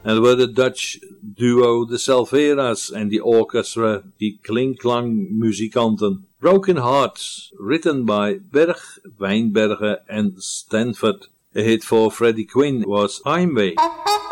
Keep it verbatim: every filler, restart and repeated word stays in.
En er wordt de Dutch duo de Salveras en die orchestra, die klinklang muzikanten. Broken Hearts, written by Berg, Wijnbergen en Stanford. A hit for Freddie Quinn was Heimwee.